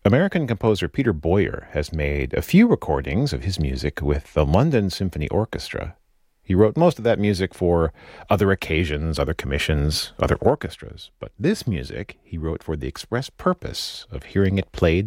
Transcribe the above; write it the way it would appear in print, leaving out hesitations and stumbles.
American composer Peter Boyer has made a few recordings of his music with the London Symphony Orchestra. He wrote most of that music for other occasions, other commissions, other orchestras, but this music he wrote for the express purpose of hearing it played